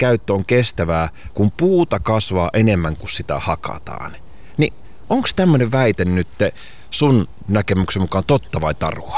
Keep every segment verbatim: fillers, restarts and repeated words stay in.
käyttö on kestävää, kun puuta kasvaa enemmän kuin sitä hakataan. Niin onko tämmöinen väite nyt sun näkemyksen mukaan totta vai tarua?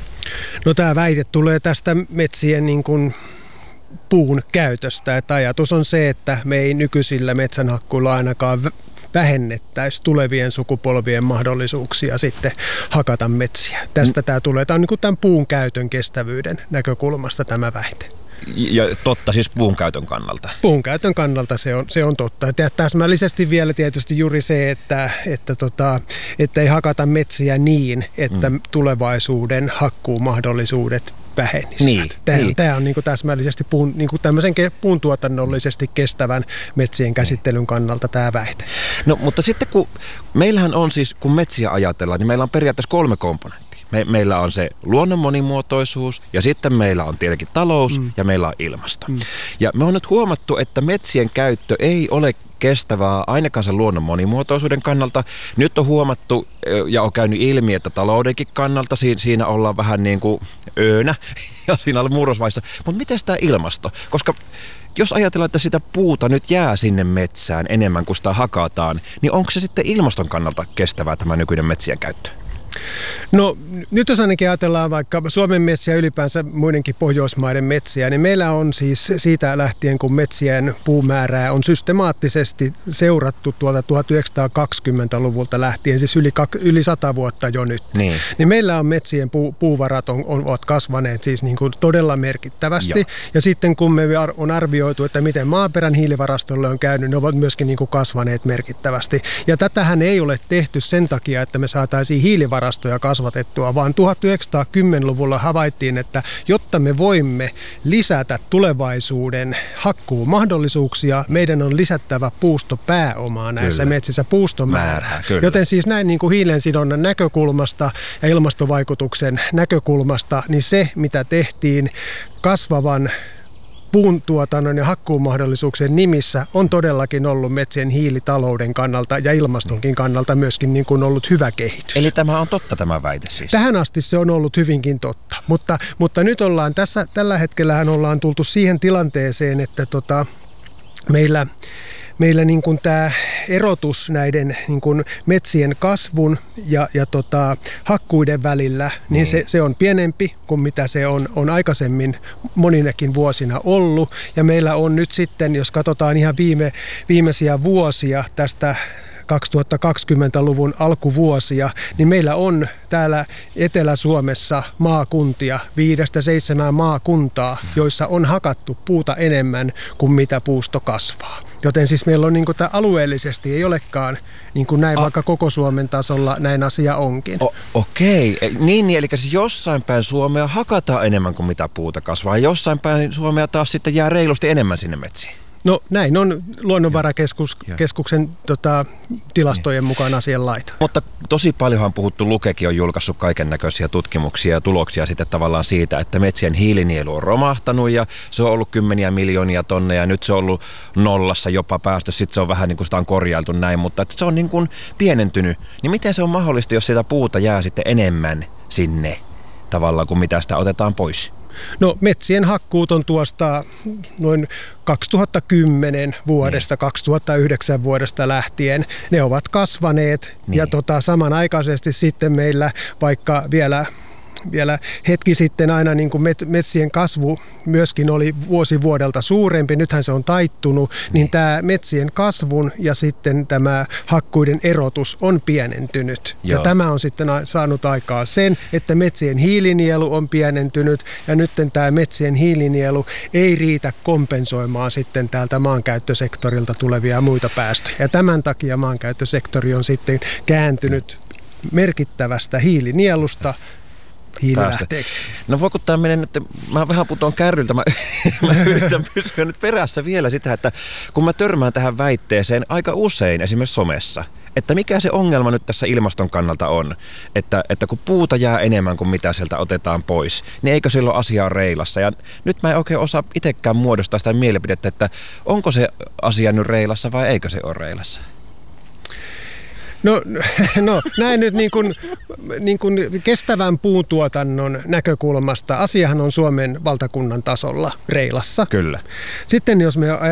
No tämä väite tulee tästä metsien niin kuin puun käytöstä. Että ajatus on se, että me ei nykyisillä metsänhakkuilla ainakaan vähennettäisiin tulevien sukupolvien mahdollisuuksia sitten hakata metsiä. Tästä mm. tämä tulee. Tämä on niin kuin tämän puun käytön kestävyyden näkökulmasta tämä väite. Ja totta siis puun käytön kannalta. Puun käytön kannalta se on, se on totta. Ja täsmällisesti vielä tietysti juuri se, että, että, tota, että ei hakata metsiä niin, että mm. tulevaisuuden hakkuumahdollisuudet vähenisivät. Niin, tämä, niin. tämä on niin kuin täsmällisesti puun, niin kuin tämmöisen puun tuotannollisesti kestävän metsien käsittelyn kannalta tämä väite. No mutta sitten kun meillähän on siis, kun metsiä ajatellaan, niin meillä on periaatteessa kolme komponenttia. Me, meillä on se luonnon monimuotoisuus ja sitten meillä on tietenkin talous mm. ja meillä on ilmasto. Mm. Ja me on nyt huomattu, että metsien käyttö ei ole kestävää ainakaan sen luonnon monimuotoisuuden kannalta. Nyt on huomattu ja on käynyt ilmi, että taloudenkin kannalta siinä ollaan vähän niin kuin öönä ja siinä on murrosvaiheessa. Mutta miten tämä ilmasto? Koska jos ajatellaan, että sitä puuta nyt jää sinne metsään enemmän kuin sitä hakataan, niin onko se sitten ilmaston kannalta kestävää tämä nykyinen metsien käyttö? No nyt jos ainakin ajatellaan vaikka Suomen metsiä ylipäänsä muidenkin Pohjoismaiden metsiä, niin meillä on siis siitä lähtien, kun metsien puumäärää on systemaattisesti seurattu tuolta tuhatyhdeksänsataakaksikymmentäluvulta lähtien, siis yli, yli sata vuotta jo nyt, niin, niin meillä on metsien puu, puuvarat on, on, ovat kasvaneet siis niin kuin todella merkittävästi. Joo. Ja sitten kun me on arvioitu, että miten maaperän hiilivarastolle on käynyt, ne ovat myöskin niin kuin kasvaneet merkittävästi. Ja tätähän ei ole tehty sen takia, että me saataisiin hiilivarastoja kasvatettua, vaan tuhatyhdeksänsataakymmentäluvulla havaittiin, että jotta me voimme lisätä tulevaisuuden hakkuumahdollisuuksia, meidän on lisättävä puustopääomaa näissä kyllä. metsissä, puustomäärää. Joten siis näin niin kuin hiilensidonnan näkökulmasta ja ilmastovaikutuksen näkökulmasta, niin se mitä tehtiin kasvavan puun tuotannon ja hakkuumahdollisuuksien nimissä on todellakin ollut metsien hiilitalouden kannalta ja ilmastonkin kannalta myöskin niin kuin ollut hyvä kehitys. Eli tämä on totta tämä väite siis? Tähän asti se on ollut hyvinkin totta, mutta, mutta nyt ollaan tässä, tällä hetkellähän ollaan tultu siihen tilanteeseen, että tota, meillä Meillä niin kuin tämä erotus näiden niin kuin metsien kasvun ja, ja tota, hakkuiden välillä, niin mm. se, se on pienempi kuin mitä se on, on aikaisemmin moninakin vuosina ollut. Ja meillä on nyt sitten, jos katsotaan ihan viime, viimeisiä vuosia tästä kaksituhattakaksikymmentäluvun alkuvuosia, niin meillä on täällä Etelä-Suomessa maakuntia, viidestä seitsemään maakuntaa, joissa on hakattu puuta enemmän kuin mitä puusto kasvaa. Joten siis meillä on niin kuin tämä alueellisesti ei olekaan niin kuin näin, oh. vaikka koko Suomen tasolla näin asia onkin. O- Okei, okay. niin, niin eli siis jossain päin Suomea hakataan enemmän kuin mitä puuta kasvaa, ja jossain päin Suomea taas sitten jää reilusti enemmän sinne metsiin. No näin on Luonnonvarakeskuksen tota, tilastojen mukaan asian laita. Mutta tosi paljonhan on puhuttu, Lukekin on julkaissut kaiken näköisiä tutkimuksia ja tuloksia sitten tavallaan siitä, että metsien hiilinielu on romahtanut ja se on ollut kymmeniä miljoonia tonneja ja nyt se on ollut nollassa jopa päästössä, sitten se on vähän niin kuin sitä on korjailtu näin, mutta että se on niin kuin pienentynyt. Niin miten se on mahdollista, jos sitä puuta jää sitten enemmän sinne tavallaan kuin mitä sitä otetaan pois? No metsien hakkuut on tuosta noin kaksituhattakymmenen vuodesta, niin. kaksituhattayhdeksän vuodesta lähtien. Ne ovat kasvaneet niin. ja tota, samanaikaisesti sitten meillä vaikka vielä... Vielä hetki sitten aina niin kuin metsien kasvu myöskin oli vuosi vuodelta suurempi, nythän se on taittunut, niin, niin tämä metsien kasvun ja sitten tämä hakkuiden erotus on pienentynyt. Joo. Ja tämä on sitten saanut aikaa sen, että metsien hiilinielu on pienentynyt ja nyt tämä metsien hiilinielu ei riitä kompensoimaan sitten täältä maankäyttösektorilta tulevia muita päästöjä. Ja tämän takia maankäyttösektori on sitten kääntynyt merkittävästä hiilinielusta hiililähteeksi. No voiko tämä mennä nyt, mä vähän putoan kärryltä, mä, mä yritän pysyä nyt perässä vielä sitä, että kun mä törmään tähän väitteeseen aika usein esimerkiksi somessa, että mikä se ongelma nyt tässä ilmaston kannalta on, että, että kun puuta jää enemmän kuin mitä sieltä otetaan pois, niin eikö silloin asia ole reilassa? Ja nyt mä en oikein osaa itsekään muodostaa sitä mielipidettä, että onko se asia nyt reilassa vai eikö se ole reilassa? No, no näin nyt niin kuin, niin kuin kestävän puuntuotannon näkökulmasta asiahan on Suomen valtakunnan tasolla reilassa. Kyllä. Sitten jos me